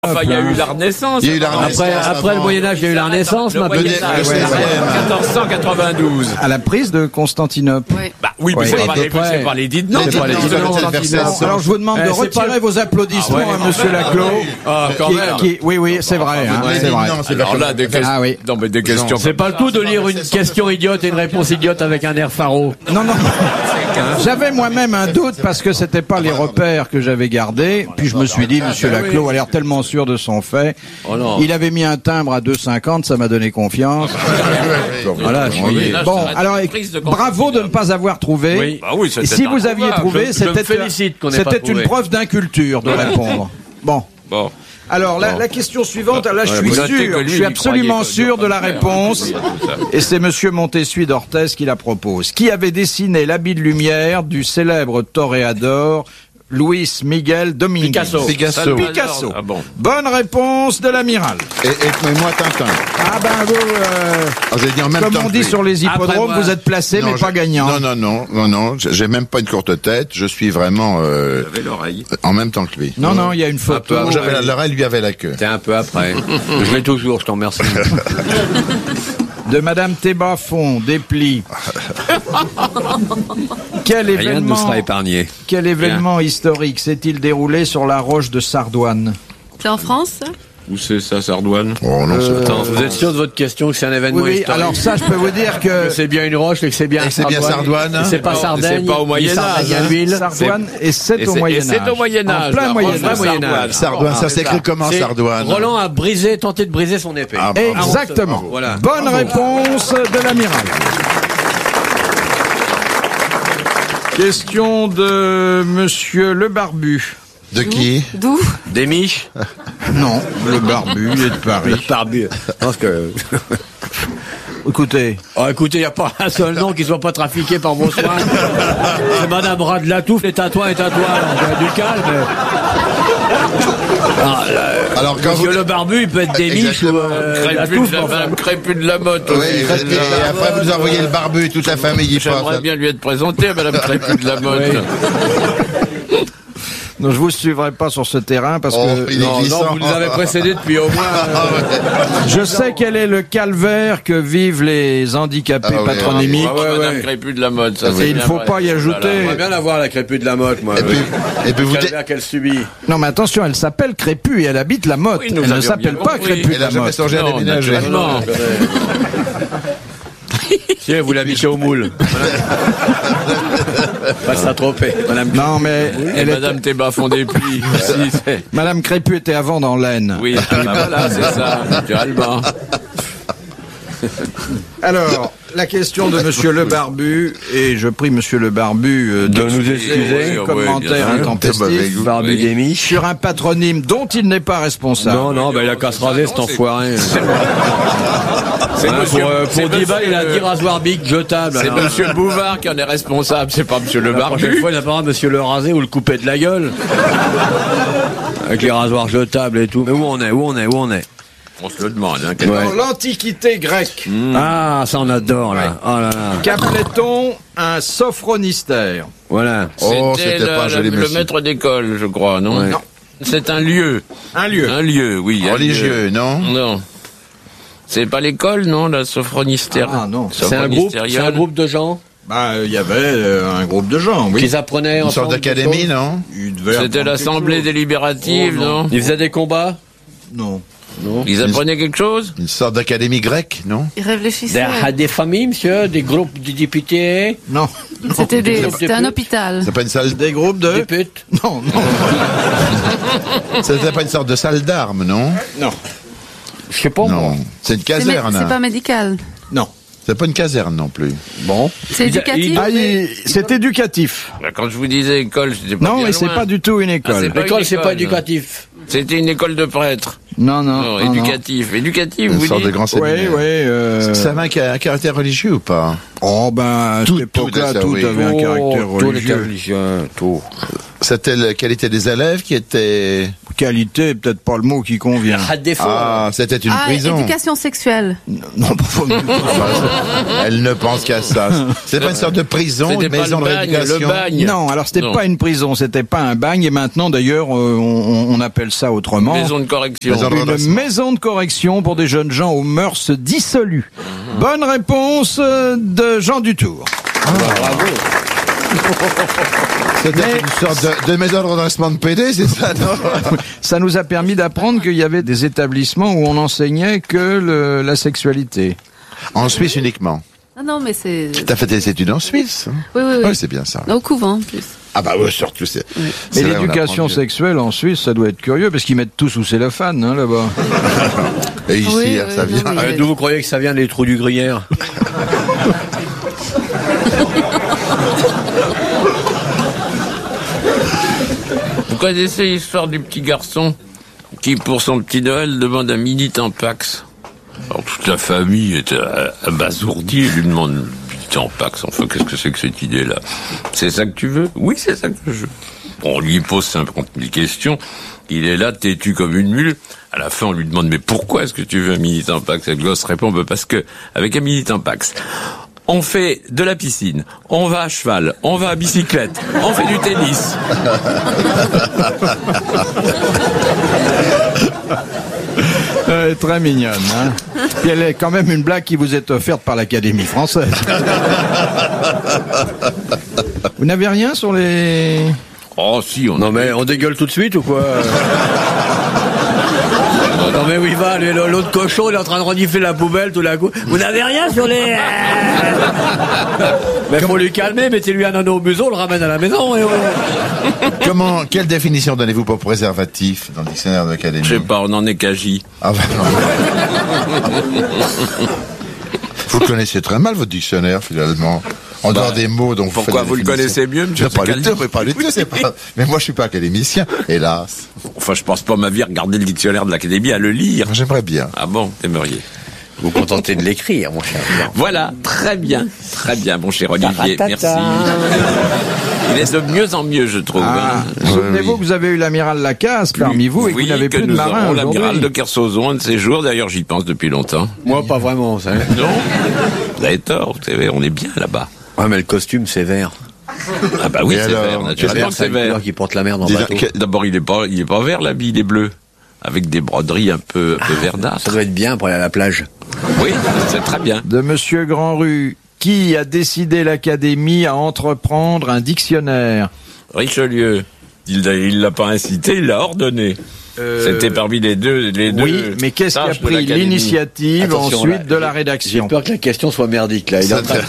Enfin, il y a eu la Renaissance. Il y a eu la Renaissance. Après le Moyen-Âge, il y a eu la Renaissance, ma petite. 1492. À la prise de Constantinople. Oui. Bah oui, mais Ouais. c'est pas les dites non. C'est pas les dites non. Alors je vous demande de retirer vos applaudissements à Monsieur Laclos. Ah, quand même. Oui, c'est vrai. C'est vrai. Alors là, des questions. Ah oui. Non, mais des questions. C'est pas le tout de lire une question idiote et une réponse idiote avec un air faro. Non. J'avais moi-même un doute parce que c'était pas les repères que j'avais gardés. Puis je me suis dit, Monsieur Laclos a l'air tellement sûr de son fait. Oh non. Il avait mis un timbre à 2,50, ça m'a donné confiance. Voilà, je suis... Bon, alors, bravo de ne pas avoir trouvé. Oui. Bah oui, c'était Si vous aviez trouvé, je me félicite qu'on ait pas c'était une trouvé. preuve d'inculture de répondre. Bon. Alors, la question suivante, là, je suis vous notez que sûr, lui, je suis il absolument croyait que sûr de la Dieu réponse. Et c'est Monsieur Montessuie d'Orthez qui la propose. Qui avait dessiné l'habit de lumière du célèbre toréador Luis Miguel Dominguez? Picasso. Picasso. Ah bon. Bonne réponse de l'amiral. Et moi, Tintin. Ah ben vous, J'allais dire en même comme temps on que dit lui. sur les Après, hippodromes, moi- vous êtes placé mais Non, pas gagnant. Non, j'ai même pas une courte tête, je suis vraiment J'avais l'oreille. en même temps que lui. Non, il y a une photo. Moi, j'avais l'oreille, lui avait la queue. T'es un peu après. Je l'ai toujours, je t'en remercie. De Madame Thébafond, Desplis. Rien ne nous sera épargné. Quel événement historique s'est-il déroulé sur la roche de Sardoine? C'est en France, ça? Où c'est ça, Sardoine? Oh non, c'est Attends, vous êtes sûr de votre question que c'est un événement Oui, historique? alors ça, je peux vous dire que Que c'est bien une roche et que c'est bien Et c'est bien Sardoine, hein? Et c'est pas Sardaigne. c'est pas au Moyen-Âge, Sardaigne à hein. l'huile. Sardoine, et c'est au Moyen-Âge. C'est au Moyen-Âge. En plein la Moyen-Âge. roche de Moyen-Âge. Sardoine, ça s'écrit comment, C'est- Sardoine? Roland a tenté de briser son épée. Ah, bravo. Exactement. Voilà. Bonne réponse de l'amiral. Question de Monsieur Le Barbu. De qui? D'où? Des miches. Non, Le Barbu, il est de Paris. Barbu. Parce que. Écoutez, Oh, écoutez, il n'y a pas un seul nom qui soit pas trafiqué par vos soins. C'est Madame Radlatouf, et à toi. Alors, du calme. Alors, quand Monsieur vous... Le Barbu, il peut être des miches ou la touffe. Madame Crépus de la Motte. Oui, aussi. et après, vous envoyez le barbu, toute la famille y J'aimerais passe. bien lui être présenté à Madame Crépus de la Motte. non, je vous suivrai pas sur ce terrain parce Oh, que il est Non, glissant. vous nous avez précédés depuis au moins. je sais quel est le calvaire que vivent les handicapés Ah ouais. patronymiques. Madame Crépus de la Motte. Ça, Et c'est il bien faut vrai. pas y ajouter. J'aimerais bien la voir, la Crépus de la Motte, moi. Et puis vous dites... Calvaire qu'elle subit. Non, mais attention, elle s'appelle Crépus et elle habite la Motte. Oui, nous elle ne avions s'appelle bien pas compris. Crépus de Elle a la jamais Motte. songé à Non, déménager. naturellement. Si, vous l'habitez au moule. Pas s'attroper. Non, mais Et Madame Thébafond des Pluies. aussi, c'est- Madame Crépus était avant dans l'Aisne. Oui, voilà, c'est ça, naturellement. Alors, la question de Monsieur Le Barbu, et je prie Monsieur Le Barbu de nous excuser. Oui, commentaire bien sûr. intempestif Barbu des miches. sur un patronyme dont il n'est pas responsable. Non, il a qu'à se raser, cet enfoiré. C'est monsieur, Pour 10 balles, il a 10 rasoirs Bic jetables. c'est alors. monsieur Bouvard qui en est responsable, c'est pas monsieur Le La prochaine Barbu. fois, il a pas monsieur le raser ou le couper de la gueule. Avec les rasoirs jetables et tout. Mais où on est On se le demande, hein. Dans l'Antiquité grecque, Ah, ça on adore, là. Oh là là. qu'appelait-on un sophronistaire? Voilà. Oh, C'était c'était pas joli, le monsieur. maître d'école, je crois, non? Ouais. Non. C'est un lieu. Un lieu. Un lieu, oui. un Religieux, non? lieu. Non. C'est pas l'école, non, la sophronistère. Ah, non. C'est un groupe de gens Bah, il y avait un groupe de gens, oui. qui apprenaient Une ensemble. sorte d'académie, non? Il devait C'était apprendre l'assemblée quelque délibérative, Oh, non. non? Ils faisaient des combats. chose. Non. Ils apprenaient quelque chose? Une sorte d'académie grecque, non? Ils réfléchissaient. Des familles, monsieur, des groupes de députés, Non. C'était un hôpital. C'est pas une salle... Des groupes de... des putes. Non. C'était pas une sorte de salle d'armes, non? Non. Je sais pas, moi. Non. C'est une C'est caserne. pas médical. Non. C'est pas une caserne non plus. Bon. C'est éducatif. Ah, c'est éducatif. Quand je vous disais école, j'étais pas Non, bien mais c'est loin. pas du tout une Ah, école. c'est pas L'école, une c'est pas école. éducatif. C'était une école de prêtres. Non. Non, éducatif. Éducatif, Une vous sorte de dites? grand Oui, séminaire. oui. Ça avait un caractère religieux ou pas? Oh, ben, à Tout, cette époque-là, tout, tout oui. avait un caractère Tout était religieux. religieux, tout. C'était la qualité des élèves qui était... Qualité, peut-être pas le mot qui convient. C'était une prison. Éducation sexuelle. Non, Elle ne pense qu'à ça. C'est pas une sorte de prison, une maison de rééducation. Le bagne. Non, alors c'était pas une prison, c'était pas un bagne, et maintenant d'ailleurs on appelle ça autrement. Maison de correction. Une maison de correction pour des jeunes gens aux mœurs dissolues. Bonne réponse de Jean Dutour. Bravo. C'était une sorte de maison de redressement de PD, c'est ça, non? Ça nous a permis d'apprendre qu'il y avait des établissements où on enseignait que la sexualité. En Suisse uniquement. Non, mais c'est... T'as fait des études en Suisse? Oui. Oui, c'est bien ça. Au couvent, en plus. Ah bah oui, surtout, c'est... Oui. Mais c'est là où on l'éducation apprend mieux. sexuelle en Suisse, ça doit être curieux, parce qu'ils mettent tout sous cellophane, hein, là-bas. Et ici, Oui, ça oui, vient... non, mais- D'où vous croyez que ça vient des trous du gruyère? Vous connaissez l'histoire du petit garçon qui, pour son petit Noël, demande un mini Tampax. Alors toute la famille est abasourdie et lui demande mini Tampax. Enfin, qu'est-ce que c'est que cette idée-là? C'est ça que tu veux? Oui, c'est ça que je veux. On lui pose 50 000 questions. Il est là, têtu comme une mule. À la fin, on lui demande, mais pourquoi est-ce que tu veux un mini Tampax? Et le gosse répond, parce que, avec un mini Tampax, on fait de la piscine, on va à cheval, on va à bicyclette, on fait du tennis. Très mignonne, hein. Puis elle est quand même une blague qui vous est offerte par l'Académie française. Vous n'avez rien sur les... Oh si, Non mais on dégueule tout de suite ou quoi? Non mais où il va, l'autre cochon, il est en train de renifler la poubelle tout d'un coup. Vous n'avez rien sur les... Mais faut lui calmer, mettez-lui un anneau au museau, on le ramène à la maison. Et Quelle définition donnez-vous pour préservatif dans le dictionnaire de l'Académie? je sais pas, on en est qu'à J. Ah bah non. Vous le connaissez très mal, votre dictionnaire, finalement. En dehors des mots dont vous faites Pourquoi la vous le définition. connaissez mieux, monsieur Pas du Secaldi? tout, mais pas du tout, c'est pas... Mais moi, je suis pas académicien, hélas. Enfin, je pense pas ma vie à regarder le dictionnaire de l'Académie, à le lire. J'aimerais bien. Ah bon, t'aimeriez? vous contentez de l'écrire, mon cher. Voilà, très bien, mon cher Olivier, merci. Il est de mieux en mieux, je trouve. Ah, hein. souvenez-vous que vous avez eu l'amiral Lacasse parmi vous et que Oui, vous n'avez que plus de nous marin aurons aujourd'hui. l'amiral de Kersozon, un de ces jours, d'ailleurs j'y pense depuis longtemps. Moi, pas vraiment, ça. Non, vous avez tort, vous savez, on est bien là-bas. Ouais, mais le costume, c'est vert. Ah bah oui, Et c'est alors, vert, naturellement que C'est c'est une vert. couleur qui porte la merde en Dis- bateau. D'abord, il est pas vert, l'habit, il est bleu. Avec des broderies un peu verdâtres. Ça doit être bien pour aller à la plage. Oui, c'est très bien. De Monsieur Grandrue, qui a décidé l'Académie à entreprendre un dictionnaire? Richelieu, il l'a pas incité, il l'a ordonné. C'était parmi les deux. Oui, mais qu'est-ce qui a sages de pris l'Académie. l'initiative Attention, ensuite là, de la J'ai rédaction? peur que la question soit merdique, là. Il est en train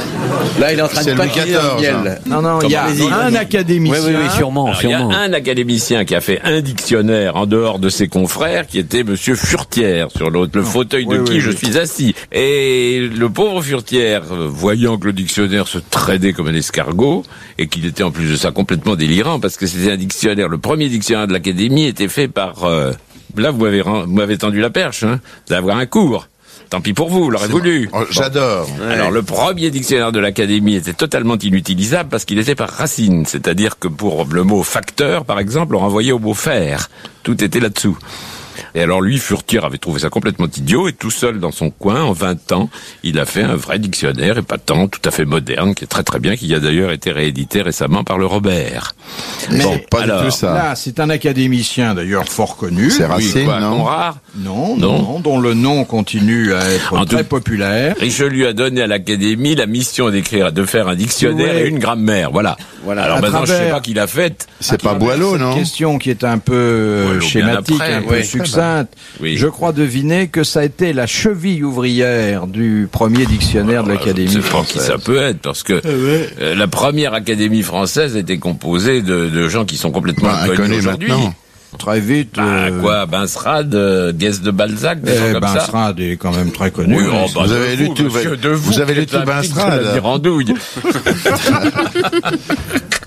de C'est Louis patiner dans le XIV, miel. Non, il y a Allez-y, un vas-y. académicien. Oui, sûrement, Alors, il y a un académicien qui a fait un dictionnaire en dehors de ses confrères, qui était Monsieur Furtière, sur le fauteuil de Oui, qui oui, je oui. suis assis. Et le pauvre Furtière, voyant que le dictionnaire se traînait comme un escargot, et qu'il était en plus de ça complètement délirant, parce que c'était un dictionnaire, le premier dictionnaire de l'Académie était fait par... Là, vous m'avez tendu la perche, hein. Vous allez avoir un cours. Tant pis pour vous, l'aurait voulu. Oh, j'adore. Alors, le premier dictionnaire de l'Académie était totalement inutilisable parce qu'il était par racine. C'est-à-dire que pour le mot facteur, par exemple, on renvoyait au mot faire. Tout était là-dessous. Et alors lui, Furtière, avait trouvé ça complètement idiot, et tout seul dans son coin, en 20 ans, il a fait un vrai dictionnaire épatant, tout à fait moderne, qui est très très bien, qui a d'ailleurs été réédité récemment par le Robert. Mais Bon, pas alors, du tout ça. Là, c'est un académicien d'ailleurs fort connu. C'est Oui, Racine, quoi, non? Conrad. Non, dont le nom continue à être En très tout- populaire. Richelieu a donné à l'Académie la mission de faire un dictionnaire Ouais. et une grammaire, voilà. Alors À maintenant, je sais travers- pas qui l'a fait. C'est pas Boileau, non? Question qui est un peu Boileau, bien schématique, après, un peu oui. succincte. Oui. Je crois deviner que ça a été la cheville ouvrière du premier dictionnaire de l'Académie Je sais pas qui française. ça peut être, parce que la première Académie française était composée de gens qui sont complètement inconnus Inconnu aujourd'hui. maintenant. Très vite. Quoi, Benserade, Guest de Balzac, des gens comme ça. Benserade est quand même très connu. Oui, oh, bah, Vous de avez lu tout, monsieur, de vous avez qui lu êtes tout un petit Benserade. de la dirandouille.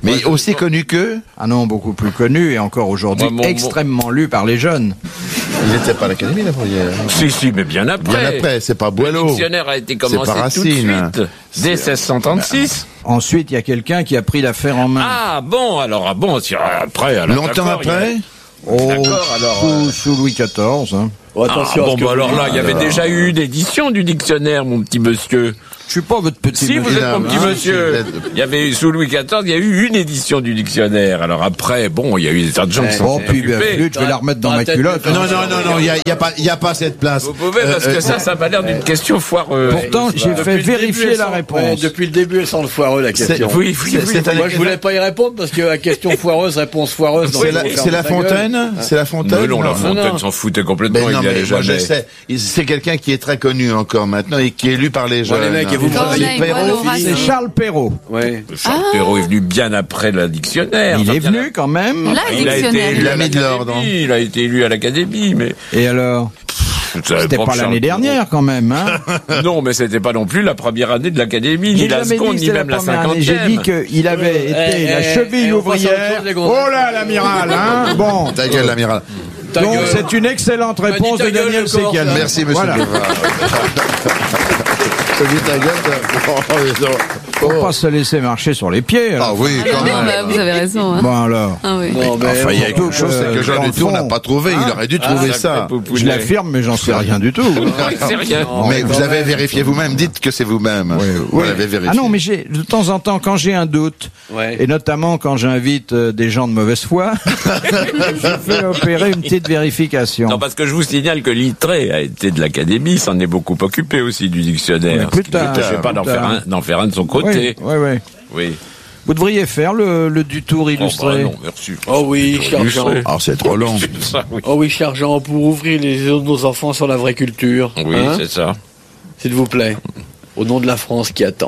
Mais aussi connu qu'eux. Ah non, beaucoup plus connu et encore aujourd'hui Moi, extrêmement lu par les jeunes. Il n'était pas à l'Académie, la Bruyère. Si, mais bien après. Bien après, c'est pas Le Boileau. dictionnaire a été commencé pas tout de Racine. suite, dès 1636. Ensuite, il y a quelqu'un qui a pris l'affaire en main. Ah bon, après. Alors, Longtemps d'accord, il y a- après D'accord, alors. Sous Louis XIV. Hein. Oh, attention à bon, ce que bah vous alors dites. là, il y avait déjà eu une édition du dictionnaire, mon petit monsieur. Je suis pas votre petit Si vous monsieur. êtes mon petit hein, monsieur, il y avait eu sous Louis XIV, il y a eu une édition du dictionnaire. Alors après, bon, il y a eu des tas de gens qui Bon, sont puis bien, occupés. flûte, je vais la remettre dans Dans la ma tête culotte. de- hein. Non, il y a pas cette place. Vous pouvez, parce que ça m'a l'air d'une question foireuse. Pourtant, j'ai Depuis fait le début, vérifier elles la sont- réponse. ouais, depuis le début, elles sont le foireux, la question. Oui, Moi, je voulais pas y répondre parce que la question foireuse, réponse foireuse. donc C'est il la, faut c'est fermer la sa gueule. Fontaine. C'est la Fontaine. Non, la non. Fontaine s'en foutait complètement, Mais non, il y allait mais moi je jamais. sais. C'est quelqu'un qui est très connu encore maintenant et qui est lu par les Bon, jeunes. les mecs, et vous, Corneille, Perrault, Boileau, Philippe. C'est Charles Perrault. Ouais. Charles Perrault est venu bien après le dictionnaire. Il Enfin, est bien venu quand même. Là, Il a été dictionnaire. élu Il à a mis de l'ordre, l'Académie, il a été élu à l'Académie, mais... Et alors C'était pas l'année dernière quand même. Hein. Non, mais c'était pas non plus la première année de l'Académie, ni J'ai la jamais dit seconde, que ni c'était même la première année. J'ai dit cinquantième. qu'il avait été la cheville on passe à autre ouvrière. chose, les gros. Oh là, l'amiral, hein. Bon. Ta gueule, l'amiral. Ta Donc gueule. c'est une excellente dit réponse ta de gueule, Daniel le corps, Sécal. ça. Merci, monsieur Voilà. Bouvard. T'as vu ta gueule Faut pas se laisser marcher sur les pieds. Ah alors. oui, quand Non, même. bah, vous avez raison. Hein. Bon alors. Ah oui. Non, mais Enfin, il y a surtout quelque chose, c'est que Jean dans le Dutour n'a fond. pas trouvé. Il aurait dû trouver ça. Je l'affirme, mais j'en sais rien du tout. C'est rien. Mais vous avez vérifié vous-même. Dites que c'est vous-même. Vous l'avez vérifié. Ah non, mais de temps en temps, quand j'ai un doute, Ouais. et notamment quand j'invite des gens de mauvaise foi, je fais opérer une petite vérification. Non, parce que je vous signale que Littré a été de l'Académie, s'en est beaucoup occupé aussi du dictionnaire. Mais plus tard, Je ne sais pas plus d'en tard. faire un de son côté. Oui. Oui. Vous devriez faire le Dutour Oh, illustré. bah non, merci. Oh oui, cher Jean. Alors c'est trop long. Ça, oui. Oh oui, cher Jean, pour ouvrir les yeux de nos enfants sur la vraie culture. Oui, Hein, c'est ça. s'il vous plaît. Au nom de la France qui attend.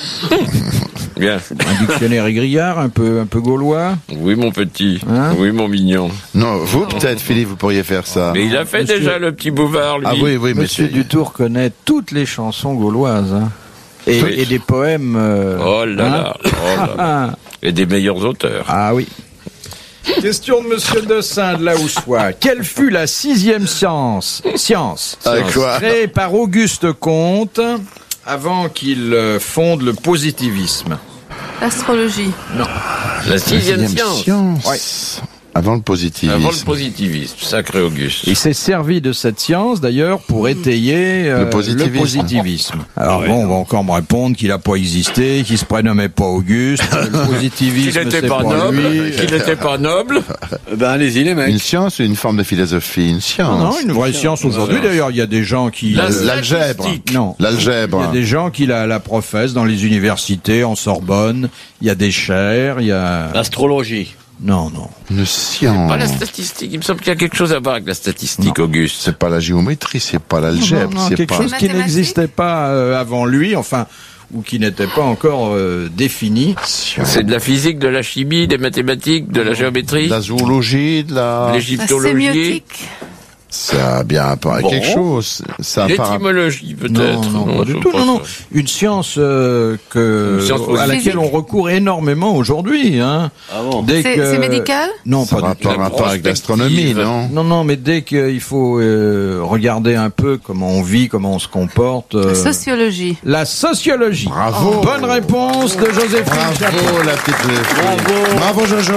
Bien. Un dictionnaire égrillard, un peu gaulois. Oui, mon petit. Hein Oui, mon mignon. Non, vous peut-être, Philippe, vous pourriez faire ça. Mais il a fait Monsieur- déjà le petit Bouvard, lui. Ah oui, oui, Monsieur monsieur. Dutour connaît toutes les chansons gauloises. Hein. Et, Oui. et des poèmes. Oh là hein. là. Oh là là. Ah, Et des meilleurs auteurs. ah oui. Question de Monsieur Dessin de la Houssois. Quelle fut la 6e science Ah, quoi créée par Auguste Comte avant qu'il fonde le positivisme? Astrologie. La sixième science. Ouais. Avant le positivisme. Avant le positivisme. Sacré Auguste. Il s'est servi de cette science d'ailleurs pour étayer Le positivisme. positivisme. Alors bon, on va encore me répondre qu'il n'a pas existé, qu'il se prénommait pas Auguste, que le positivisme Qu'il n'était c'est pas pas noble. lui. Qu'il n'était pas noble. Ben allez-y les mecs. Une science ou une forme de philosophie? Une Non, science. une vraie science aujourd'hui. D'ailleurs, il y a des gens qui L'algèbre. non. L'algèbre. Il y a des gens qui la professent dans les universités, en Sorbonne. Il y a des chaires, il y a L'astrologie. non. Une science. Pas la statistique. Il me semble qu'il y a quelque chose à voir avec la statistique, Auguste. C'est pas la géométrie, c'est pas l'algèbre, Non, c'est quelque pas. chose qui Mathématiques n'existait pas avant lui, enfin, ou qui n'était pas encore défini. C'est de la physique, de la chimie, des mathématiques, de la géométrie, De la zoologie, de la. La l'égyptologie, sémiotique. Ça a bien rapport avec Bon. quelque chose. Ça a pas rapport. l'étymologie peut-être. Non, pas du c'est tout. Non. ça. Une science Une science à laquelle physique. on recourt énormément aujourd'hui. Hein. Ah bon. Dès C'est que c'est médical. Non, Ça pas a du tout. pas rapport avec l'astronomie, non? Non, mais dès qu'il faut regarder un peu comment on vit, comment on se comporte. Sociologie. La sociologie. Bravo. Bonne réponse de Joséphine Chapeau. Bravo, la petite Bravo. Bravo, Jojo.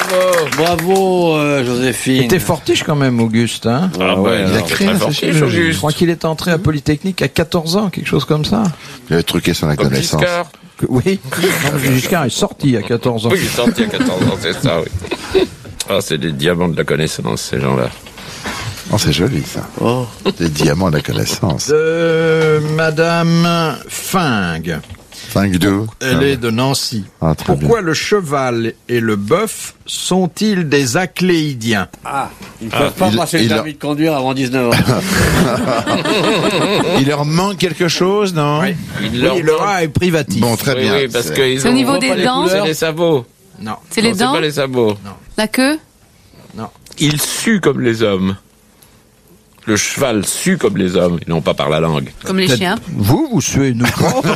Bravo, Joséphine. Était fortiche quand même, Auguste. Hein. Ah ouais, il a alors, créé très la fortiche, sociologie. Je Auguste. crois qu'il est entré à Polytechnique à 14 ans, quelque chose comme ça. Il avait truqué son Comme connaissance. Giscard. Oui, non, Giscard est sorti à 14 ans. Oui, il est sorti à 14 ans, c'est ça, oui. Ah, c'est des diamants de la connaissance, ces gens-là. Oh, c'est joli, ça. Oh. Des diamants de la connaissance. De Madame Fingue. 5-2. Elle est de Nancy. Ah, très Pourquoi le cheval et le bœuf sont-ils des acléidiens? Ils ne peuvent pas passer le il a- permis de conduire avant 19 ans. Il leur manque quelque chose, non? Oui, leur le rat est privatif. Bon, très Oui, bien. oui, parce C'est- qu'ils C'est au ont... niveau voit des pas les dents. couleurs. C'est les sabots. Non. C'est les Non, c'est dents. pas les sabots. La queue. Ils suent comme les hommes. Le cheval sue comme les hommes, et non pas par la langue. Comme les chiens. Vous suez nous.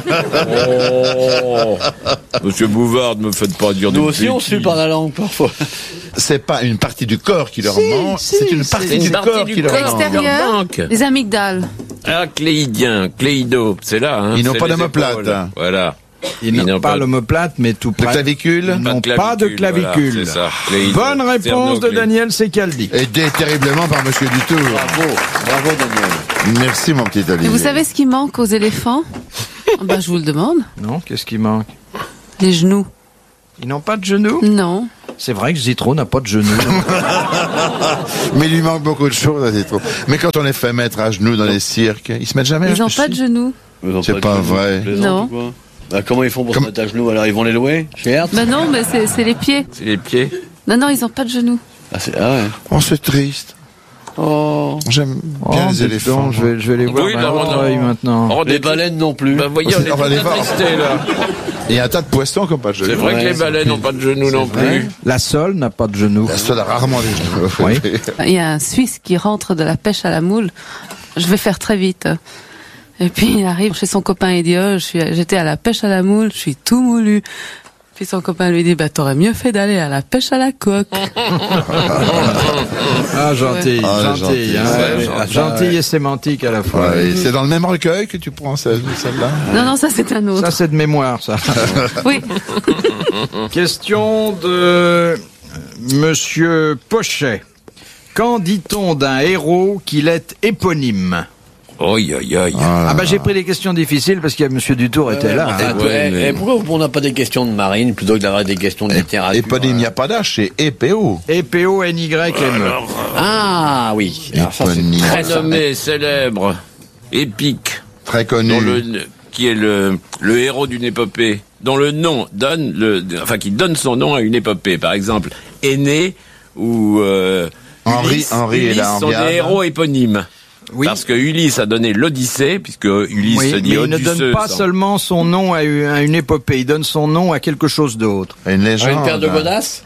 Oh, Monsieur Bouvard, ne me faites pas dire Nous des aussi, on bêtises. suit par la langue, parfois. C'est pas une partie du corps qui leur manque, c'est une partie C'est du une partie corps du qui leur corps. manque. L'extérieur, manque. les amygdales. Ah, cléidien, cléido, c'est là. Hein, Ils n'ont c'est pas les d'omoplate. épaules. Voilà. Ils n'ont pas l'omoplate, mais tout près. clavicule. Ils n'ont pas de clavicule. Voilà, c'est ça. Cléido. Bonne réponse de Sternoclé. Daniel Secaldi. Aidé terriblement par Monsieur Dutour. Bravo Daniel. Merci mon petit Olivier. Et vous savez ce qui manque aux éléphants? Ben, je vous le demande. Non, qu'est-ce qui manque? Les genoux. Ils n'ont pas de genoux? Non. C'est vrai que Zitro n'a pas de genoux. Mais il lui manque beaucoup de choses, c'est trop. Mais quand on les fait mettre à genoux dans les cirques, ils se mettent jamais. Ils n'ont pas de genoux. Ils ont C'est de pas genoux, vrai. tu plaisantes Non. ou quoi? Bah, comment ils font pour Comme- se mettre à genoux? Alors, ils vont les louer chez Hertz? Ben non, mais c'est les pieds. C'est les pieds. Non, non, ils n'ont pas de genoux. Ah ouais. Oh, c'est triste. Oh. J'aime bien les dis éléphants. donc, je vais les voir Oui, dans là, le on a- portefeuille maintenant. Oh, Les des- baleines non plus. Bah, voyez, On va les voir. attristés, là. Il y a un tas de poissons qui n'ont pas de genoux. C'est vrai Ouais, que les c'est baleines n'ont pas de genoux non plus. La sole n'a pas de genoux. La seule a rarement des genoux. Oui. Il y a un Suisse qui rentre de la pêche à la moule. Je vais faire très vite. Et puis il arrive chez son copain et dit j'étais à la pêche à la moule, je suis tout moulu. Puis son copain lui dit t'aurais mieux fait d'aller à la pêche à la coque. Ah, gentil, Ah, gentil, gentil, hein. ouais, Ouais, gentil et sémantique à la fois. Ouais, c'est dans le même recueil que tu prends celle-là. Non, non, ça c'est un autre. Ça, c'est de mémoire, ça. Oui. Question de Monsieur Pochet. Quand dit-on d'un héros qu'il est éponyme? Aïe, aïe, aïe. Ah bah j'ai pris des questions difficiles parce que Monsieur Dutour était là. Ah, hein. ouais, mais- pourquoi on n'a pas des questions de marine plutôt que d'avoir des questions de littérature? Éponyme, il n'y a pas d'âge, c'est EPO. EPONYME. Ah oui. Alors, ça, c'est Éponyme. très Prénommé, célèbre, épique, Très connu. qui est le héros d'une épopée, dont le nom donne qui donne son nom à une épopée. Par exemple, Aîné ou Henri et la Ulysse sont Henriade. des héros éponymes. Oui. Parce que Ulysse a donné l'Odyssée, puisque Ulysse Oui, se mais dit il ne Odysseus. donne pas seulement son nom à une épopée, il donne son nom à quelque chose d'autre. Une légende. Une paire de godasses?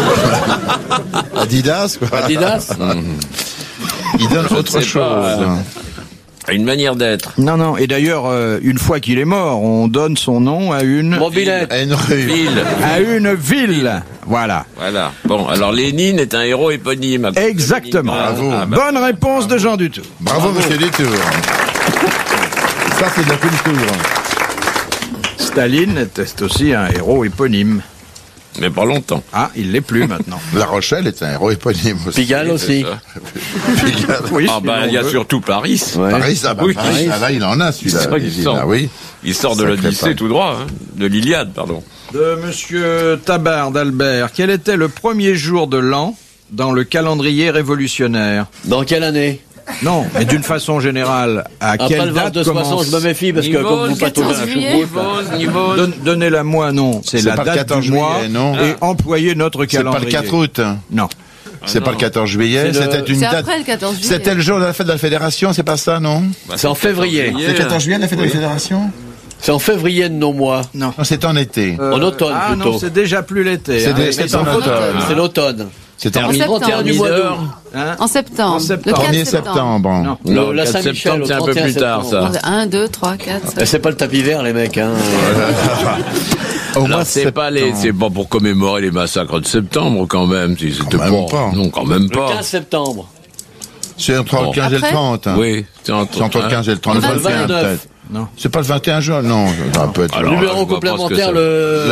Adidas, quoi. Adidas? Il donne Je ne autre sais chose. pas. Une manière d'être. Non, non, et d'ailleurs, une fois qu'il est mort, on donne son nom à une Mobilette. À une rue. ville. Voilà. Voilà. Bon, alors Lénine est un héros éponyme. à cause de Exactement. Léningrad. Ah, bah, Bonne réponse de Jean Dutour. Bravo, monsieur Dutour. Ça, c'est de la culture. Staline était aussi un héros éponyme. mais pas longtemps. Ah, il l'est plus maintenant. La Rochelle est un héros éponyme aussi. Pigalle aussi. C'est ça. Oui, Ah bah, il y a surtout Paris. Paris, ça va. Oui. Paris, ah, là, il en a, celui-là. C'est vrai qu'il Évidemment, sort. oui. Il sort de Sacré l'Odyssée Paris. tout droit, hein. De l'Iliade, pardon. De Monsieur Tabard d'Albert. Quel était le premier jour de l'an dans le calendrier révolutionnaire? Dans quelle année? Non, mais d'une façon générale, à Après quelle le date 22 60, commence je me méfie parce que Niveau, comme vous le pataugez la 14 juillet. choucroute. Donnez-la moi, non. C'est C'est la pas le date 14 du mois juillet, non. et employez notre C'est pas calendrier. le 4 août. Non. C'est pas le 14 juillet. C'est le- C'était une C'est date. après le 14 juillet. C'était le jour de la fête de la Fédération, c'est pas ça, non? C'est en février. C'est le 14 juillet, la fête de la Fédération? C'est en février de nos mois. Non. Non, c'est en été. En automne, Ah plutôt. non, c'est déjà plus l'été. C'est hein. des- Mais c'est c'est en en automne. C'est l'automne. C'est en En septembre. 31 du mois d'août. Hein En septembre. En septembre. Le 1er 4 septembre. septembre. Non. La 4 Saint-Michel, septembre, au c'est un peu 31 plus tard, septembre. ça. 1, 2, 3, 4. C'est pas le tapis vert, les mecs, hein. Au mois Alors, de c'est pas septembre. c'est pas pour commémorer les massacres de septembre, quand même. Si c'était Quand même pas. Non, quand même Le pas. 15 septembre. C'est entre le 15 et le Après 30. Oui, C'est entre le 15 et le 30. Le Le 21, 29. peut-être. Non. C'est pas le 21 juin, non. Ça peut être. Alors, je Numéro vois pas complémentaire, ce que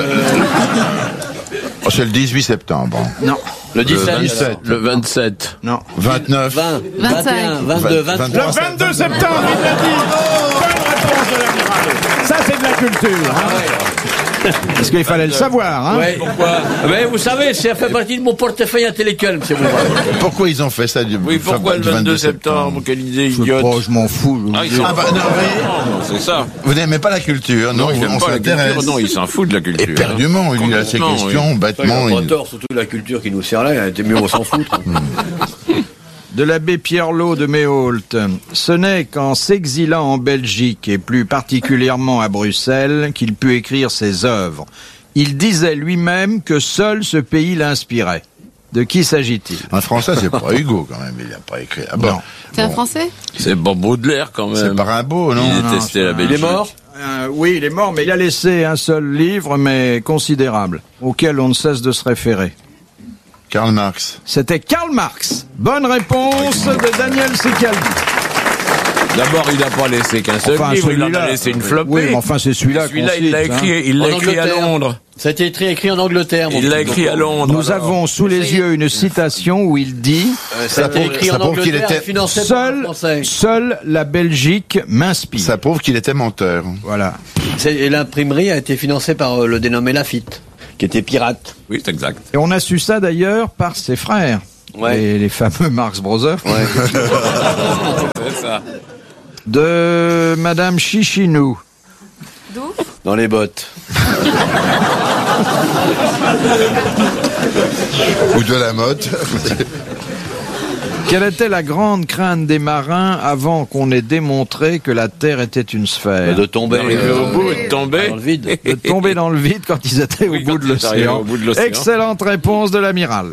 Oh, c'est le 18 septembre. Non. le Le 17. 27. Le 27. Non. 29. 20, 25. 21, 22, 23. 23. 22 septembre, il l'a dit. Bonne réponse de l'amiral. Ça, c'est de la culture. Hein. Parce qu'il fallait le savoir. Hein. Ouais. Pourquoi? Mais vous savez, ça fait partie de mon portefeuille intellectuel, monsieur Bouvard. Pourquoi ils ont fait ça du Oui, pourquoi le 22 septembre? Quelle idée Je sais idiote. pas, je m'en fous. Ah, ils sont Ah bah, non, mais- c'est ça. Vous n'aimez pas la culture, non? Non, il on n'aime pas la s'intéresse. culture. Non, il s'en fout de la culture. Éperdument, il a ses Complètement, questions, Il bêtement. n'a pas il- tort, surtout la culture qui nous sert là, elle était mieux au s'en foutre. De l'abbé Pierre-Lot de Méholt. Ce n'est qu'en s'exilant en Belgique, et plus particulièrement à Bruxelles, qu'il put écrire ses œuvres. Il disait lui-même que seul ce pays l'inspirait. De qui s'agit-il? Un Français, c'est pas Hugo, quand même. Il n'a pas écrit. Ah bon. Non. C'est un Français? C'est pas Baudelaire quand même. C'est pas Rimbaud, non? Il détestait la Belgique. Il est mort? Oui, il est mort, mais il a laissé un seul livre, mais considérable, auquel on ne cesse de se référer. Karl Marx. C'était Karl Marx. Bonne réponse de Daniel Secaldi. D'abord, il n'a pas laissé qu'un seul livre, il en a celui-là. laissé une flopée. Oui, mais enfin, c'est celui-là qu'on Celui-là, cite, il l'a hein. écrit, il l'a En écrit à Angleterre. Londres. Ça a été écrit en Angleterre. Il l'a écrit à Londres. Nous avons sous les yeux une citation où il dit Ça a été écrit ça en prouve qu'il Angleterre, était financé par un seul, Français. seule la Belgique m'inspire. Ça prouve qu'il était menteur. Voilà. Et l'imprimerie a été financée par le dénommé Lafitte, qui était pirate. Oui, c'est exact. Et on a su ça d'ailleurs par ses frères. Ouais. Les fameux Marx Brothers. C'est ça. De Madame Chichinou. D'où? Dans les bottes. Ou de la motte. Quelle était la grande crainte des marins avant qu'on ait démontré que la Terre était une sphère? De tomber D'arriver au bout et de tomber. dans le vide. De tomber dans le vide quand ils étaient Oui, au bout quand de ils arrivaient l'océan. au bout de l'océan. Excellente réponse de l'amiral.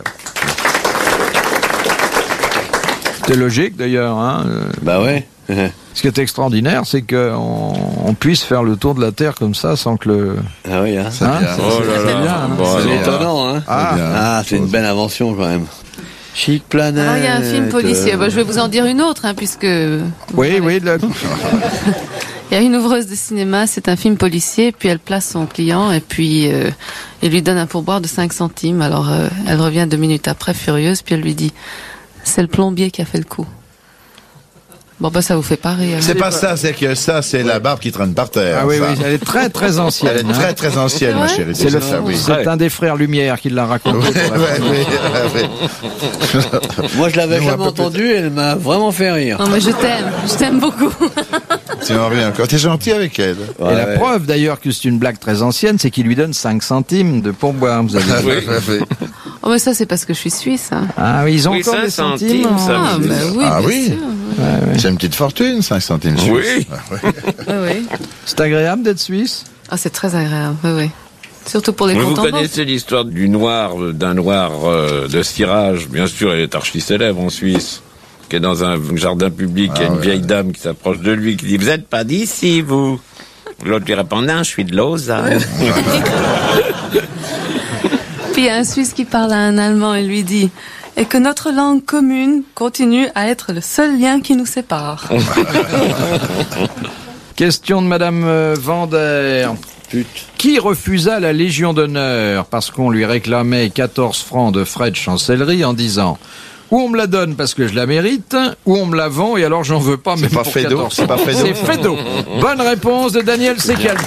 C'était logique d'ailleurs. Hein. Bah ouais. Ce qui est extraordinaire, c'est qu'on puisse faire le tour de la Terre comme ça sans que le... Ah oui, hein. Hein Oh là C'est là. bien, hein. Bon, C'est alors, étonnant, hein. Ah, C'est une belle invention quand même. Chic Planète. Alors, il y a un film policier. Bah, je vais vous en dire une autre, hein, puisque... oui, oui. Il y a une ouvreuse de cinéma, c'est un film policier, puis elle place son client, et puis il lui donne un pourboire de 5 centimes. Alors, elle revient 2 minutes après, furieuse, puis elle lui dit, c'est le plombier qui a fait le coup. Bon, bah, ça vous fait pas rire. C'est pas ça, c'est que ça, c'est la barbe qui traîne par terre. Ah oui, ça. oui, elle est très très ancienne. Elle est très très ancienne, ma C'est chérie. C'est ça, oui. c'est un des frères Lumière qui l'a raconté. Ouais, pour la ouais, première. ouais. Moi, je l'avais Nous, un jamais peu entendu, elle m'a vraiment fait rire. Non, mais je t'aime beaucoup. Tu n'en rien. Quand t'es gentil avec elle. Et la preuve d'ailleurs que c'est une blague très ancienne, c'est qu'il lui donne 5 centimes de pourboire. Vous avez dit. Oh, mais ça, c'est parce que je suis suisse, hein. Ah oui, ils ont Oui, encore 5 des centimes. centimes, ça. Ah, bah oui, Ah bien oui. sûr. C'est une petite fortune, 5 centimes suisses. Oui. Oui, oui. C'est agréable d'être suisse. Ah, c'est très agréable, oui, oui. Surtout pour les Vous comptes en banque. connaissez l'histoire d'un noir de cirage. Bien sûr, elle est archi célèbre en Suisse. Qui est dans un jardin public, il y a une vieille dame qui s'approche de lui, qui dit, vous êtes pas d'ici, vous? L'autre lui répond, non, je suis de Lausanne. Puis il y a un Suisse qui parle à un Allemand et lui dit « Et que notre langue commune continue à être le seul lien qui nous sépare. Question de Madame Vander. Qui refusa la Légion d'honneur parce qu'on lui réclamait 14 francs de frais de chancellerie en disant ou on me la donne parce que je la mérite, ou on me la vend et alors j'en veux pas même pas pour Fédot, 14 c'est pas francs. Fédot. C'est Fédot. Bonne réponse de Daniel Secaldi.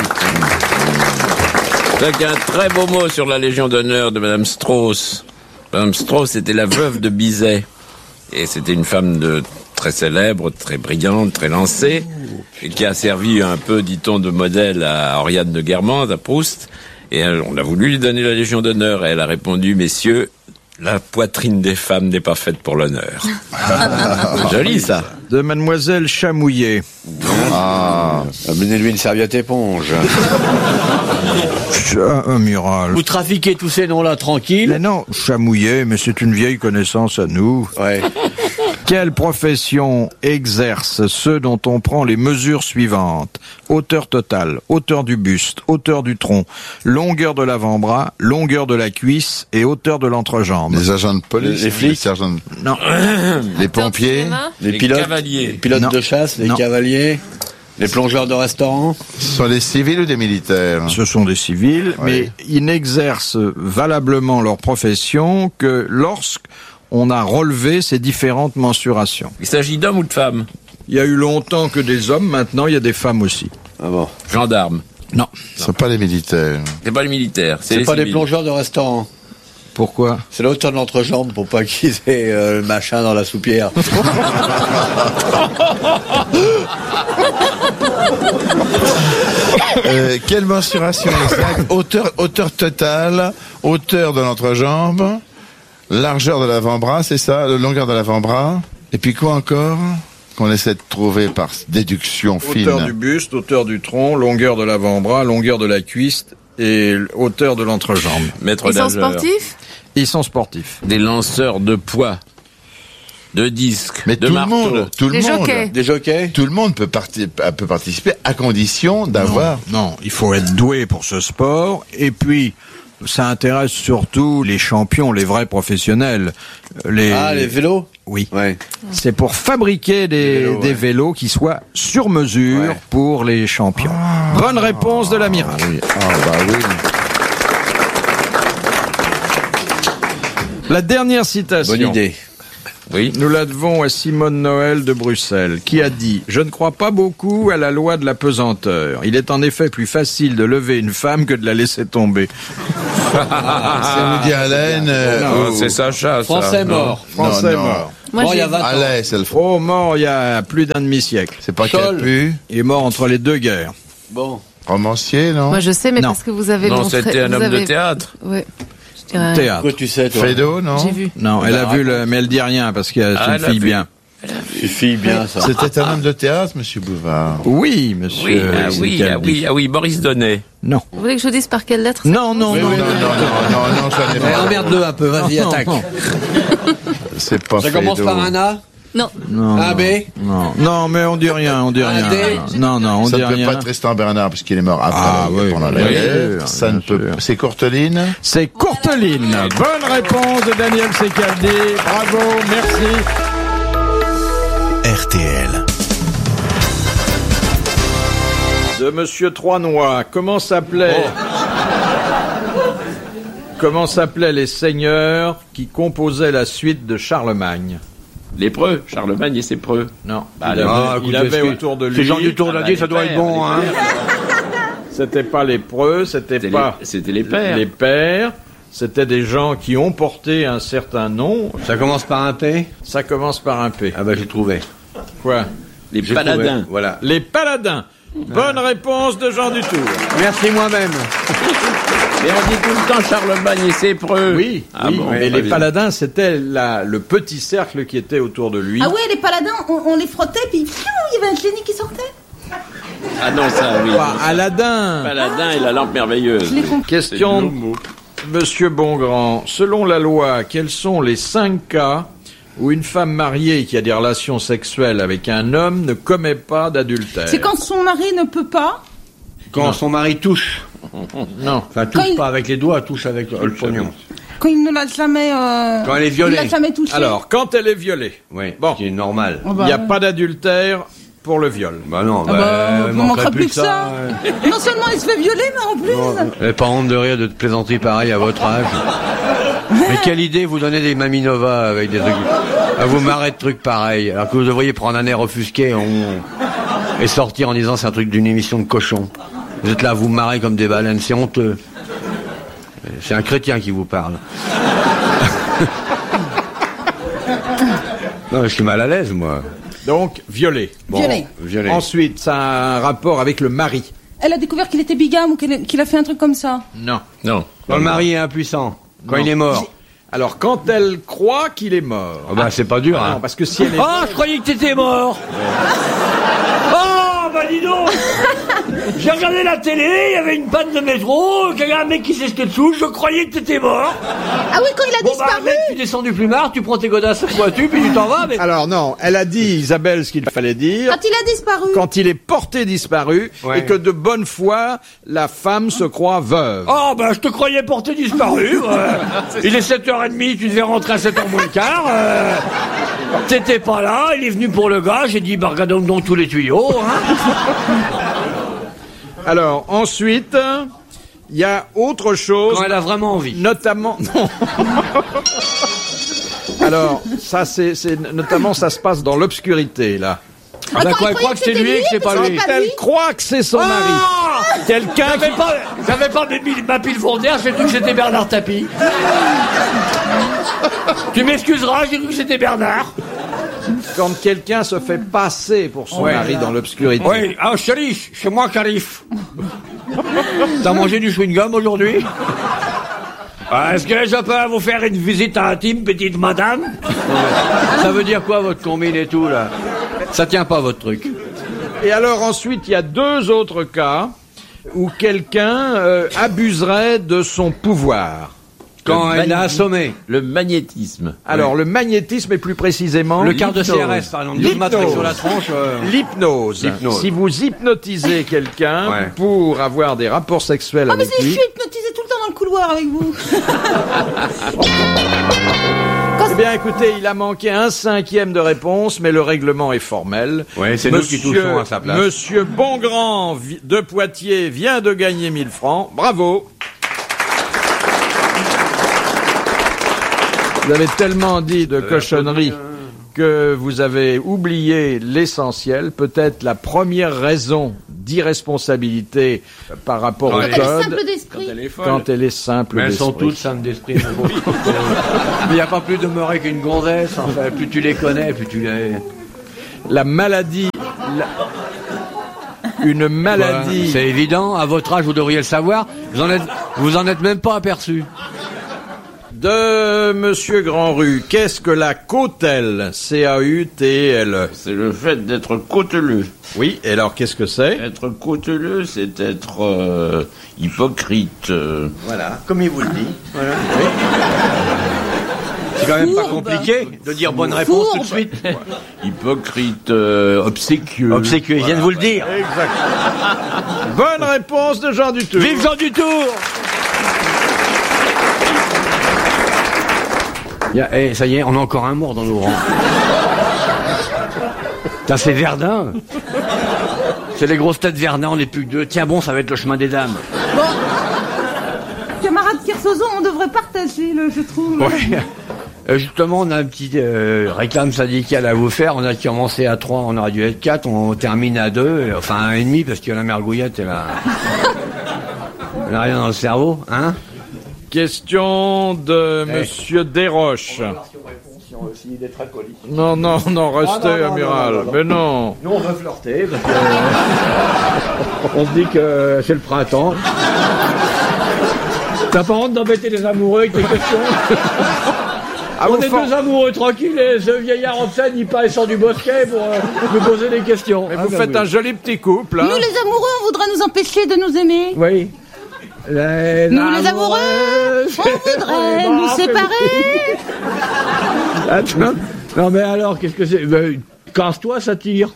Donc, un très beau mot sur la Légion d'honneur de Madame Strauss. Madame Strauss était la veuve de Bizet. Et c'était une femme très célèbre, très brillante, très lancée, et qui a servi un peu, dit-on, de modèle à Oriane de Guermantes, à Proust. Et on a voulu lui donner la Légion d'honneur. Et elle a répondu, messieurs, la poitrine des femmes n'est pas faite pour l'honneur. Joli, ça. De Mademoiselle Chamouillet. Amenez-lui une serviette éponge. Amiral. Vous trafiquez tous ces noms-là tranquille. Mais non, Chamouillet, mais c'est une vieille connaissance à nous. Ouais. Quelle profession exerce ceux dont on prend les mesures suivantes? Hauteur totale, hauteur du buste, hauteur du tronc, longueur de l'avant-bras, longueur de la cuisse et hauteur de l'entrejambe. Les agents de police, Les flics. sergents de- Non. les pompiers, Les Les pilotes, cavaliers. les pilotes Non. de chasse, les Non. cavaliers, les plongeurs de restaurant. ce sont des civils ou des militaires? Ce sont des civils, mais ils n'exercent valablement leur profession que lorsqu'on a relevé ces différentes mensurations. Il s'agit d'hommes ou de femmes? Il y a eu longtemps que des hommes, maintenant il y a des femmes aussi. Ah bon. Gendarmes. Non. Ce sont pas les militaires. C'est pas les militaires, c'est C'est les pas des civils. plongeurs de restaurant. Pourquoi? C'est la hauteur de l'entrejambe pour pas qu'ils aient le machin dans la soupière. Quelle mensuration exacte? Hauteur totale, hauteur de l'entrejambe, largeur de l'avant-bras, c'est ça? Longueur de l'avant-bras. Et puis quoi encore? Qu'on essaie de trouver par déduction fine. Hauteur du buste, hauteur du tronc, longueur de l'avant-bras, longueur de la cuisse et hauteur de l'entrejambe. Maître Ils sont nageur. sportifs? Ils sont sportifs. Des lanceurs de poids, de disques, Mais de tout marteaux. le monde, tout le Des monde, jockeys. Des jockeys? tout le monde peut participer à condition d'avoir. Non, il faut être doué pour ce sport. Et puis, ça intéresse surtout les champions, les vrais professionnels. Les vélos? Oui. Ouais. C'est pour fabriquer des vélos qui soient sur mesure pour les champions. Bonne réponse de l'amiral. Oui. Ah bah oui. La dernière citation. Bonne idée. Oui. Nous la devons à Simone Noël de Bruxelles, qui a dit « Je ne crois pas beaucoup à la loi de la pesanteur. Il est en effet plus facile de lever une femme que de la laisser tomber. » C'est Woody Allen. Non, c'est Sacha, ça. Français Non. mort. Français non. mort. Moi, Bon, il y j'ai a 20 ans. Allez, c'est le fond. Oh, mort il y a plus d'un demi-siècle. C'est pas Sol. Capu. Il est mort entre les deux guerres. Bon. Romancier, non? Moi, je sais, mais Non. parce que vous avez Non, montré... c'était un vous homme avez... de théâtre. Ouais. Je dirais... Théâtre. Pourquoi tu sais, toi? Fédo, non? J'ai vu. Non, elle a Bah, vu le... Mais elle dit rien parce que c'est Ah, une elle a fille vu. bien. Suffit bien, ça. C'était un homme de théâtre, monsieur Bouvard. Oui, monsieur. Oui, oui, Calvi. oui, Boris Donnet. Non. Vous voulez que je vous dise par quelle lettre? Non, non, non. Non, ça n'est pas. Emmerde-le un peu, vas-y, attaque. C'est pas Ça commence Fédo. par un A? Non. Non, Un B? non, non, mais on dit rien, on dit Un rien. D? Non, non, on Ça dit ne peut rien. pas être Tristan Bernard, puisqu'il est mort après. Ah, oui, pendant la bien guerre. sûr, Ça ne bien peut. sûr. C'est Courteline. C'est Courteline. Bonne réponse de Daniel Secaldi. Bravo, merci. RTL. De Monsieur Troisnois. Comment s'appelaient les seigneurs qui composaient la suite de Charlemagne? Lépreux, Charlemagne et ses preux. Non. Bah, il avait autour de lui. Ces gens du Tour de la ça doit être bon, hein. C'était pas les preux, c'était pas C'était les pères. les pères. C'était des gens qui ont porté un certain nom. Ça commence par un P? Ça commence par un P. Ah bah, j'ai trouvé. Quoi? Les J'ai paladins. trouvé. Voilà. Les paladins. Bonne réponse de Jean Dutour. Merci moi-même. Mais on dit tout le temps Charlemagne et ses preux. Oui, Ah oui, bon, mais très les bien. paladins, c'était le petit cercle qui était autour de lui. Ah ouais, les paladins, on les frottait, puis piou, il y avait un génie qui sortait. Ah non, ça, oui. Pas Aladin. Paladin et la lampe merveilleuse. Question, C'est le mot. Monsieur Bongrand. Selon la loi, quels sont les 5 cas où une femme mariée qui a des relations sexuelles avec un homme ne commet pas d'adultère? C'est quand son mari ne peut pas. Quand son mari touche. Non. Enfin, touche Quand il- pas avec les doigts, touche avec le pognon. Quand il ne l'a jamais. Quand elle est violée. Il l'a jamais touché. Alors, quand elle est violée, Oui, Bon. qui est normal. Oh il bah, n'y a pas d'adultère pour le viol. Bah non, Ah bah, il vous manquerez plus que ça. euh. Non seulement il se fait violer, mais en plus. Vous n'avez pas honte de rire de te plaisanter pareil à votre âge. Mais quelle idée vous donnez des Maminova avec des trucs. À vous marrer de trucs pareils. Alors que vous devriez prendre un air offusqué et sortir en disant c'est un truc d'une émission de cochon. Vous êtes là à vous marrer comme des baleines, c'est honteux. C'est un chrétien qui vous parle. Non, je suis mal à l'aise, moi. Donc, violée. Violée. Violé. Ensuite, ça a un rapport avec le mari. Elle a découvert qu'il était bigame ou qu'il a fait un truc comme ça. Non. Non. Quand le mari est impuissant, quand Non. il est mort. Alors, quand elle croit qu'il est mort. Ah bah, c'est pas dur, Non, hein. parce que si elle est... Oh, je croyais que t'étais mort. Oh, bah dis donc. J'ai regardé la télé, il y avait une panne de métro, il y a un mec qui s'est jeté dessous, je croyais que t'étais mort. Ah oui, quand il a Bon bah disparu. mec, tu descends du plumard, tu prends tes godasses pointues, puis tu t'en vas, mais... Alors non, elle a dit, Isabelle, ce qu'il fallait dire, Quand il a disparu. quand il est porté disparu, Ouais. et que de bonne foi, la femme se croit veuve. Oh bah je te croyais porté disparu, il est 7h30, tu devais rentrer à 7h moins le quart, t'étais pas là, il est venu pour le gars, j'ai dit bah regardons donc tous les tuyaux, hein. Alors, ensuite, il y a autre chose, Quand elle a vraiment envie. notamment... Non. Alors, ça, notamment, ça se passe dans l'obscurité, là. Ah bah Attends, quoi, il elle croit que c'est lui et que c'est pas lui. Elle croit que c'est son mari. Ah Quelqu'un J'avais pas ma pile fournière, j'ai cru que c'était Bernard Tapie. Tu m'excuseras, j'ai cru que c'était Bernard. Quand quelqu'un se fait passer pour son Ouais. mari dans l'obscurité. Oui, ah chérie, c'est moi qui arrive. T'as mangé du chewing-gum aujourd'hui? Est-ce que je peux vous faire une visite intime, petite madame? Ça veut dire quoi votre combine et tout là? Ça tient pas votre truc. Et alors ensuite, il y a 2 autres cas où quelqu'un abuserait de son pouvoir. Quand elle l'a assommé. Le magnétisme. Alors, le magnétisme, et plus précisément... Le quart de l'hypnose. CRS, par exemple. 12 matraques sur la tronche. L'hypnose. L'hypnose. Si vous hypnotisez quelqu'un Ouais. pour avoir des rapports sexuels Ah, mais avec je lui... suis hypnotisée tout le temps dans le couloir avec vous. Eh bien, écoutez, il a manqué un 5e de réponse, mais le règlement est formel. Ouais, c'est nous qui touchons à sa place. Monsieur Bongrand de Poitiers vient de gagner 1000 francs. Bravo. Vous avez tellement dit de cochonneries que vous avez oublié l'essentiel, peut-être la première raison d'irresponsabilité par rapport au Elle est code. simple d'esprit. Quand elle est simple Mais elles sont d'esprit. toutes simples d'esprit. mais bon. Il n'y a pas plus demeuré qu'une gonzesse. Enfin, plus tu les connais, plus tu les... La maladie... Une maladie... C'est évident, à votre âge, vous devriez le savoir. Vous en êtes même pas aperçu. De Monsieur Grandrue, qu'est-ce que la cautèle? C-A-U-T-L-E. C'est le fait d'être cauteleux. Oui, et alors qu'est-ce que c'est? Être cauteleux, c'est être hypocrite. Voilà, comme il vous le dit. Voilà. Oui. C'est quand même pas compliqué de dire bonne réponse tout de suite. Hypocrite, obséquieux. Obséquieux, il vient de vous le dire. Exact. Bonne réponse de Jean Dutour. Vive Jean Dutour! Ça y est, on a encore un mort dans nos rangs. Putain, c'est Verdun. C'est les grosses têtes Verdun, on n'est plus que deux. Tiens bon, ça va être le chemin des dames. Bon. Camarade Kersozon, on devrait partager, je trouve. Ouais. Justement, on a un petit réclame syndicale à vous faire. On a commencé à 3, on aurait dû être 4, on termine à 2, enfin à 1,5 parce que la mergouillette, elle a rien dans le cerveau, hein? Question de Monsieur Desroches. Il est très poli. Non, restez, amiral. Mais non. Nous, on veut flirter parce que on se dit que c'est le printemps. T'as pas honte d'embêter les amoureux avec tes questions? On est deux amoureux tranquilles et ce vieillard en scène, il passe sur du bosquet pour nous poser des questions. Mais vous faites un joli petit couple, hein? Nous, les amoureux, on voudrait nous empêcher de nous aimer. Oui. Nous, les amoureux, on voudrait nous séparer. Attends. Non mais alors, qu'est-ce que c'est? Casse-toi, ça tire.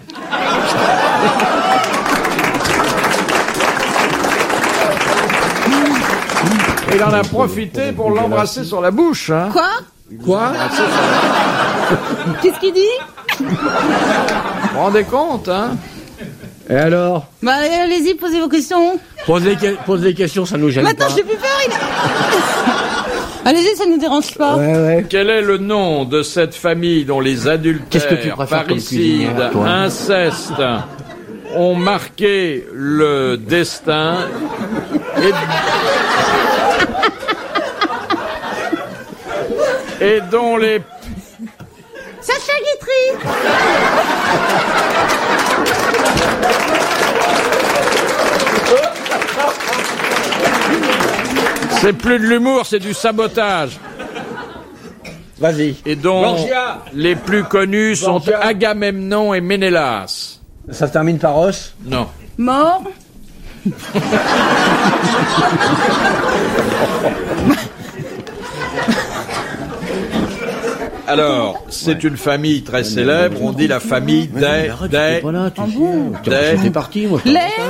Il en a profité pour l'embrasser sur la bouche, hein? Quoi? Qu'est-ce qu'il dit? Vous vous rendez compte, hein? Et alors? Bah, allez-y, posez vos questions. Pose des questions, ça nous gêne Maintenant, pas. j'ai plus peur, Allez-y, ça nous dérange pas. Ouais. Quel est le nom de cette famille dont les Qu'est-ce que tu adultères, préfères comme parricides, cuisinière, toi incestes ont marqué le destin et dont les... Sacha Guitry. C'est plus de l'humour, c'est du sabotage. Vas-y. Et dont Borgia. les plus connus sont Borgia. Agamemnon et Ménélas. Ça se termine par os? Non. Mort. Alors, c'est une famille très célèbre, on dit la famille des... Voilà, tu Des- J'étais parti, moi.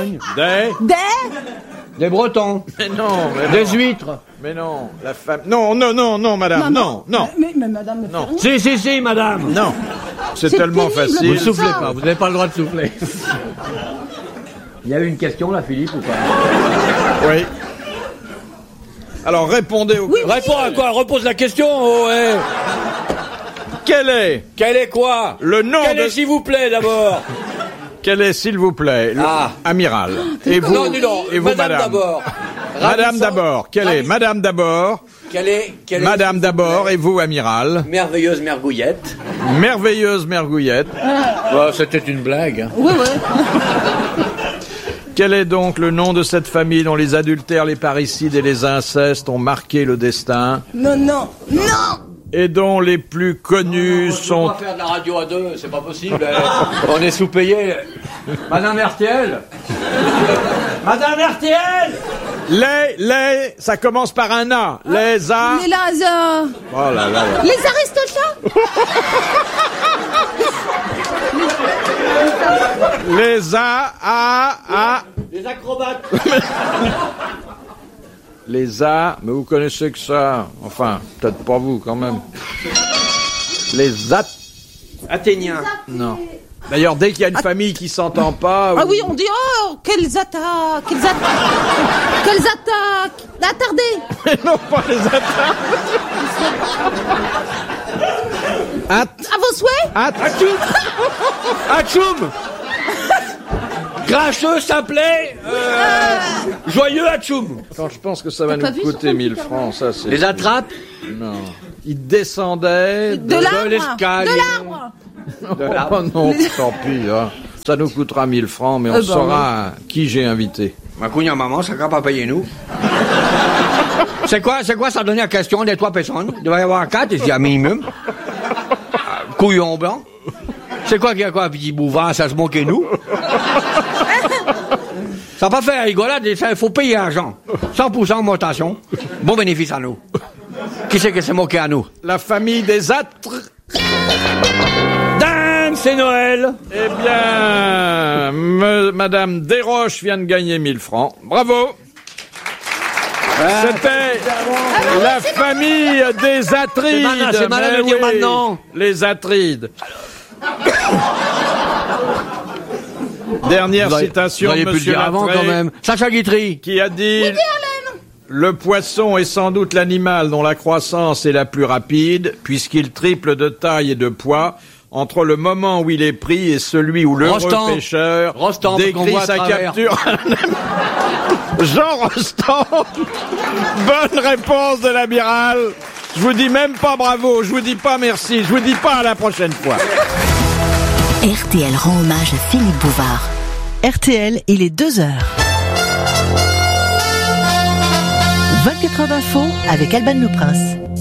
Des Bretons. Mais non, Des huîtres. mais non, la femme... Non, madame, non. Mais madame, ne fait Non. rien. Si, madame. Non, c'est C'est tellement terrible. Vous facile. ne soufflez pas, vous n'avez pas le droit de souffler. Il y a eu une question là, Philippe, ou pas? Oui. Alors, répondez aux... Réponds à quoi? Repose la question, oh, ouais. Quel est Quel est quoi? le nom Quel de... est, s'il vous plaît, d'abord? Quel est, s'il vous plaît, le... Ah. amiral? Et vous, Non, dis donc, et vous, madame d'abord. Madame Ravissant. d'abord. Quelle est Ravissant. Madame d'abord? Quelle est Madame d'abord et vous, amiral? merveilleuse mergouillette. Merveilleuse mergouillette. C'était une blague. Hein. Oui. Quel est donc le nom de cette famille dont les adultères, les parricides et les incestes ont marqué le destin Non. et dont les plus connus On sont... va faire de la radio à deux, c'est pas possible. On est sous-payé. Madame RTL. Madame RTL. Ça commence par un A. Les A. Les lasers. Oh là là. Les aristochats. Les A. Les acrobates. Les A. Mais vous connaissez que ça. Enfin, peut-être pas vous quand même. Les Athéniens. Non. D'ailleurs, dès qu'il y a une famille qui s'entend pas... Ah oui, on dit, oh, quelles attaques. Attardez. Mais non, pas les attaques. À vos souhaits. Atchoum. Grincheux, simplet, joyeux Atchoum. Quand je pense que ça va T'as nous pas vu coûter sur 1000 francs, ça c'est... Les attrapes. Non. Ils descendaient De l'arbre. l'escalier. De l'arbre. Oh non, tant pis. Hein. Ça nous coûtera 1000 francs, mais on saura qui j'ai invité. Ma cougne maman, ça va pas payer nous. C'est quoi ça donne la question des 3 personnes? Il doit y avoir 4, il y a un minimum. Couillon blanc. C'est quoi qu'il y a quoi, petit bouvard, ça se moquait nous? Ça va pas faire rigolade, il faut payer l'argent. 100% augmentation. Bon bénéfice à nous. Qui c'est qui s'est moqué à nous? La famille des âtres. Dingue, c'est Noël. Eh bien, Madame Desroches vient de gagner 1000 francs. Bravo. C'était la famille des Atrides. C'est malin de dire maintenant. Les Atrides. Dernière citation de Monsieur Monsieur avant Lattré, quand même. Sacha Guitry. qui a dit le poisson est sans doute l'animal dont la croissance est la plus rapide, puisqu'il triple de taille et de poids entre le moment où il est pris et celui où l'heureux pêcheur Rostand, qu'on décrit voit à sa travers. capture. Jean Rostand. Bonne réponse de l'amiral. Je vous dis même pas bravo, je vous dis pas merci, je vous dis pas à la prochaine fois. RTL rend hommage à Philippe Bouvard. RTL, il est 2h. 24 heures d'info avec Alban Le Prince.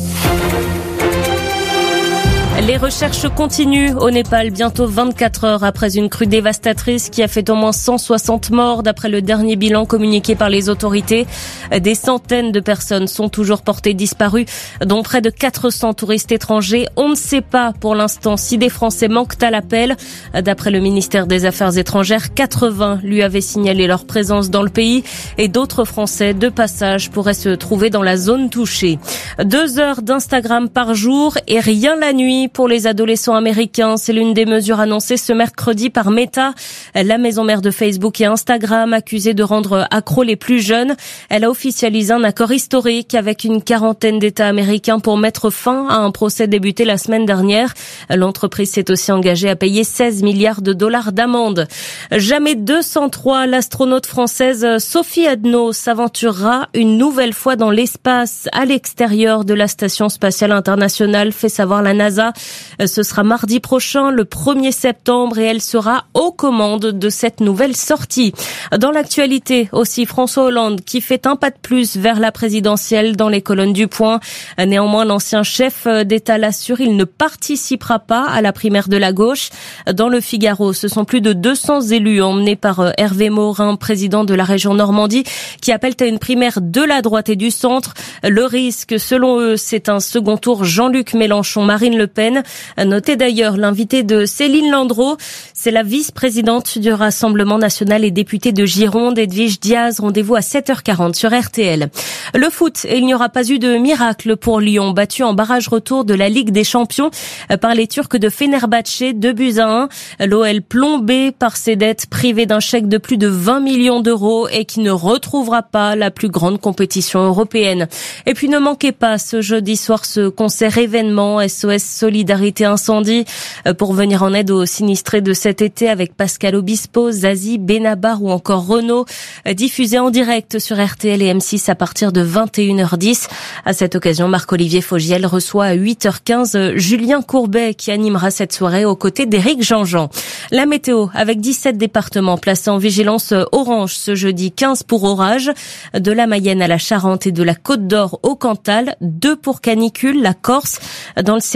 Les recherches continuent au Népal, bientôt 24 heures après une crue dévastatrice qui a fait au moins 160 morts d'après le dernier bilan communiqué par les autorités. Des centaines de personnes sont toujours portées disparues, dont près de 400 touristes étrangers. On ne sait pas pour l'instant si des Français manquent à l'appel. D'après le ministère des Affaires étrangères, 80 lui avaient signalé leur présence dans le pays et d'autres Français de passage pourraient se trouver dans la zone touchée. 2 heures d'Instagram par jour et rien la nuit pour les adolescents américains. C'est l'une des mesures annoncées ce mercredi par Meta, la maison mère de Facebook et Instagram, accusée de rendre accros les plus jeunes. Elle a officialisé un accord historique avec une quarantaine d'États américains pour mettre fin à un procès débuté la semaine dernière. L'entreprise s'est aussi engagée à payer 16 milliards de dollars d'amende. Jamais 203, l'astronaute française Sophie Adno s'aventurera une nouvelle fois dans l'espace à l'extérieur de la Station spatiale internationale, fait savoir la NASA. Ce sera mardi prochain, le 1er septembre, et elle sera aux commandes de cette nouvelle sortie. Dans l'actualité aussi, François Hollande qui fait un pas de plus vers la présidentielle dans les colonnes du Point. Néanmoins, l'ancien chef d'État l'assure, il ne participera pas à la primaire de la gauche. Dans le Figaro, ce sont plus de 200 élus emmenés par Hervé Morin, président de la région Normandie, qui appellent à une primaire de la droite et du centre. Le risque, selon eux, c'est un second tour Jean-Luc Mélenchon, Marine Le Pen. Notez d'ailleurs l'invité de Céline Landreau, c'est la vice-présidente du Rassemblement national et députée de Gironde, Edwige Diaz. Rendez-vous à 7h40 sur RTL. Le foot, et il n'y aura pas eu de miracle pour Lyon, battu en barrage retour de la Ligue des Champions par les Turcs de Fenerbahçe, 2-1. L'OL plombé par ses dettes, privé d'un chèque de plus de 20 millions d'euros et qui ne retrouvera pas la plus grande compétition européenne. Et puis ne manquez pas ce jeudi soir ce concert événement SOS Solidarité Incendie pour venir en aide aux sinistrés de cet été avec Pascal Obispo, Zazie, Benabar ou encore Renaud, diffusé en direct sur RTL et M6 à partir de 21h10. À cette occasion, Marc-Olivier Fogiel reçoit à 8h15 Julien Courbet qui animera cette soirée aux côtés d'Éric Jean-Jean. La météo avec 17 départements placés en vigilance orange ce jeudi, 15 pour orage, de la Mayenne à la Charente et de la Côte d'Or au Cantal, 2 pour canicule, la Corse. Dans le ciel retourne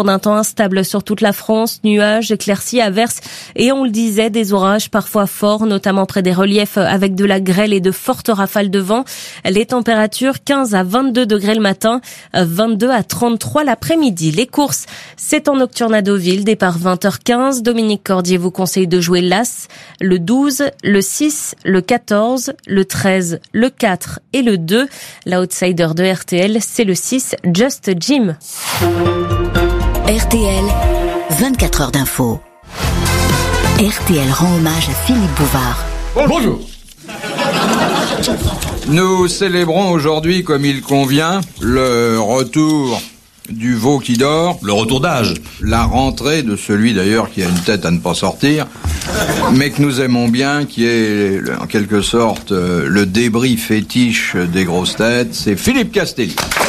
d'un temps instable sur toute la France, nuages, éclaircies, averses et on le disait, des orages parfois forts, notamment près des reliefs avec de la grêle et de fortes rafales de vent. Les températures 15 à 22 degrés le matin, 22 à 33 l'après-midi. Les courses, c'est en nocturne à Deauville, départ 20h15. Dominique Cordier vous conseille de jouer l'As, le 12, le 6, le 14, le 13, le 4 et le 2. L'outsider de RTL, c'est le 6, Just Jim. RTL, 24 heures d'info. RTL rend hommage à Philippe Bouvard. Bonjour. Nous célébrons aujourd'hui, comme il convient, le retour du veau qui dort. Le retour d'âge. La rentrée de celui d'ailleurs qui a une tête à ne pas sortir, mais que nous aimons bien, qui est en quelque sorte le débris fétiche des grosses têtes, c'est Philippe Castelli.